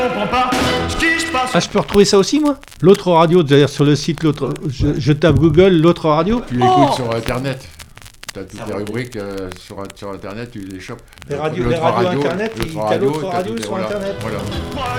Ah, je peux retrouver ça aussi, moi? L'autre radio, d'ailleurs, sur le site, je tape Google, l'autre radio. Tu l'écoutes sur Internet. Tu as toutes les rubriques sur Internet, tu les chopes. Les radios Internet, il y a l'autre radio sur Internet. Voilà.